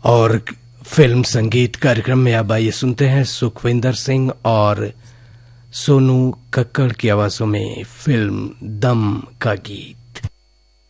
और फिल्म संगीत कार्यक्रम में अब आइए सुनते हैं सुखविंदर सिंह और सोनू कक्कड़ की आवाजों में फिल्म दम का गीत।